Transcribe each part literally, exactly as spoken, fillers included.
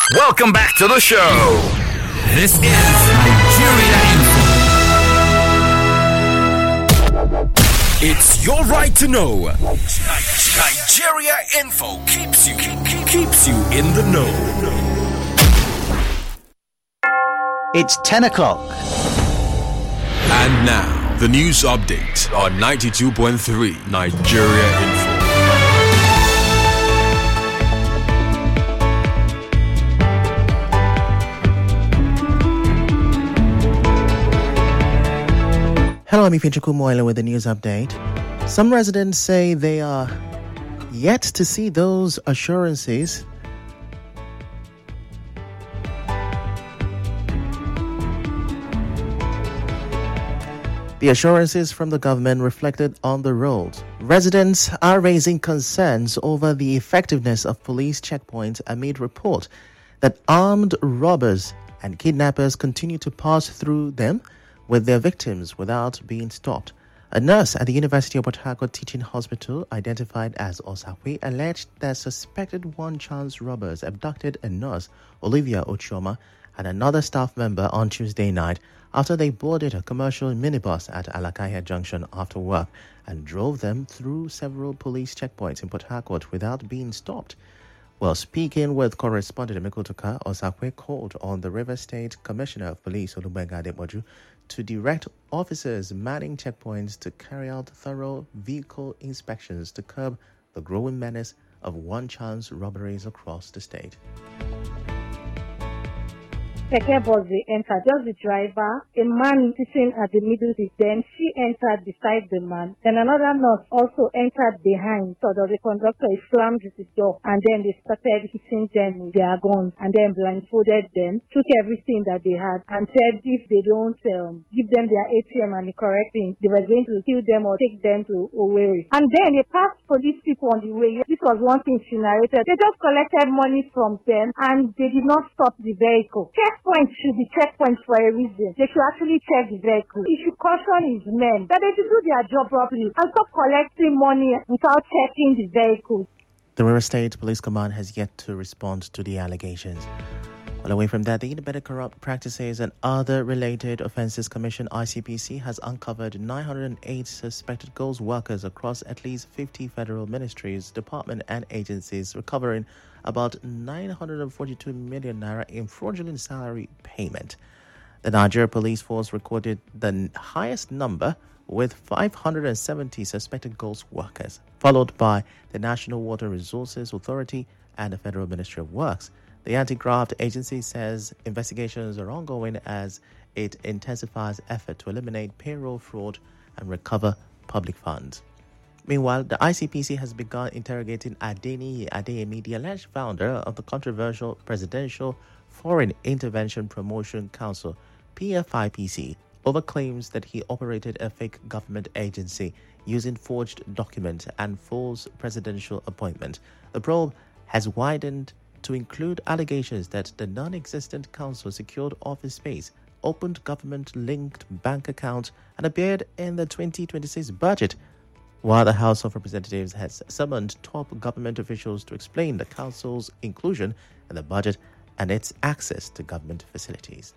Welcome back to the show. This is Nigeria Info. It's your right to know. Nigeria Info keeps you keeps you in the know. It's ten o'clock. And now, the news update on ninety-two point three Nigeria Info. Hello, I'm Ifechuku Moyle with the news update. Some residents say they are yet to see those assurances The assurances from the government reflected on the road. Residents are raising concerns over the effectiveness of police checkpoints amid report that armed robbers and kidnappers continue to pass through them with their victims without being stopped. A nurse at the University of Port Harcourt Teaching Hospital, identified as Osakwe, alleged that suspected one-chance robbers abducted a nurse, Olivia Ochioma, and another staff member on Tuesday night after they boarded a commercial minibus at Alakaya Junction after work and drove them through several police checkpoints in Port Harcourt without being stopped. While speaking with correspondent Emiko Tuka, Osakwe called on the River State Commissioner of Police, Olubenga Adepoju, to direct officers manning checkpoints to carry out thorough vehicle inspections to curb the growing menace of one-chance robberies across the state. Keke bus they entered, just the driver, a man sitting at the middle seat, then she entered beside the man. Then another nurse also entered behind, so that the conductor slammed the door, and then they started hitting them with their guns, and then blindfolded them, took everything that they had, and said if they don't um, give them their A T M and the correct thing, they were going to kill them or take them to Owerri. And then they passed police people on the way. This was one thing she narrated. They just collected money from them, and they did not stop the vehicle. Checkpoints should be checkpoints for a reason. They should actually check the vehicle. He should caution his men that they should do their job properly and stop collecting money without checking the vehicle. The River State Police Command has yet to respond to the allegations. Well, away from that, the Independent Corrupt Practices and Other Related Offences Commission, I C P C, has uncovered nine hundred eight suspected ghost workers across at least fifty federal ministries, departments and agencies, recovering about nine hundred forty-two million naira in fraudulent salary payment. The Nigeria Police Force recorded the highest number with five hundred seventy suspected ghost workers, followed by the National Water Resources Authority and the Federal Ministry of Works. The Anti-Graft Agency says investigations are ongoing as it intensifies effort to eliminate payroll fraud and recover public funds. Meanwhile, the I C P C has begun interrogating Adeniyi Adeyemi, the alleged founder of the controversial Presidential Foreign Intervention Promotion Council, P F I P C, over claims that he operated a fake government agency using forged documents and false presidential appointment. The probe has widened to include allegations that the non-existent council secured office space, opened government-linked bank accounts, and appeared in the twenty twenty-six budget, while the House of Representatives has summoned top government officials to explain the council's inclusion in the budget and its access to government facilities.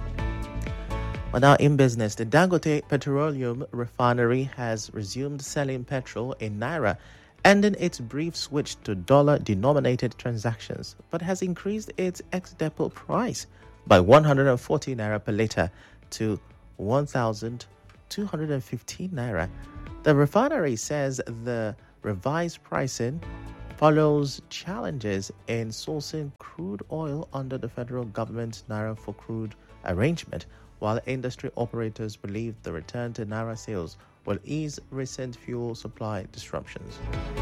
Well, now in business, the Dangote Petroleum Refinery has resumed selling petrol in Naira, ending its brief switch to dollar-denominated transactions, but has increased its ex-depot price by one hundred forty naira per litre to one thousand two hundred fifteen naira. The refinery says the revised pricing follows challenges in sourcing crude oil under the federal government's Naira for Crude arrangement, while industry operators believe the return to Naira sales will ease recent fuel supply disruptions.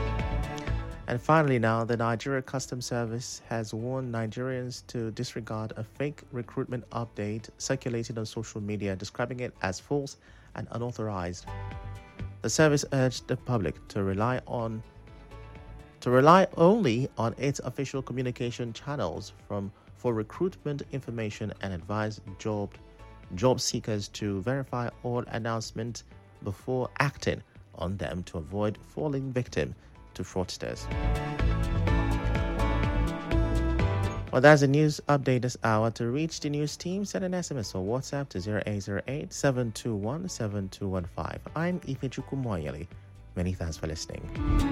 And finally now, the Nigeria Customs Service has warned Nigerians to disregard a fake recruitment update circulated on social media, describing it as false and unauthorized. The service urged the public to rely on to rely only on its official communication channels from for recruitment information and advise job job seekers to verify all announcements before acting on them to avoid falling victim to fraudsters. Well, that's the news update this hour. To reach the news team, send an S M S or WhatsApp to zero eight zero eight, seven two one, seven two one five. I'm Ifechukwu Moyeli. Many thanks for listening.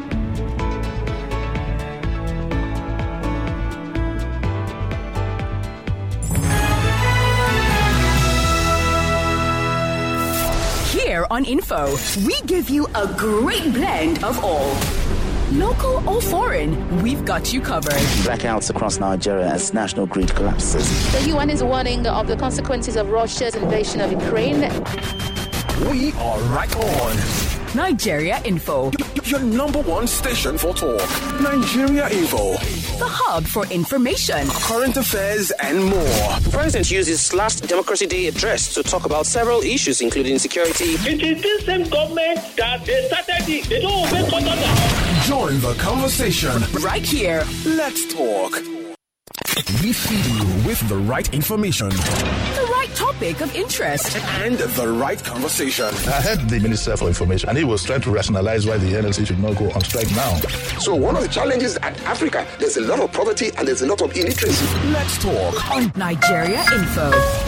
Here on Info, we give you a great blend of all. Local or foreign, we've got you covered. Blackouts across Nigeria as national grid collapses. The U N is warning of the consequences of Russia's invasion of Ukraine. We are right on. Nigeria Info. Your number one station for talk. Nigeria Info. The hub for information, Current affairs and more. The president used his last Democracy Day address to talk about several issues, including security. It is this same government that they started it. They don't obey conduct. Join the conversation. right here. Let's talk. We feed you with the right information. The right topic of interest. And the right conversation. I heard the Minister for Information, and he was trying to rationalize why the N L C should not go on strike now. So one of the challenges at Africa, there's a lot of poverty and there's a lot of illiteracy. Let's talk on Nigeria Info.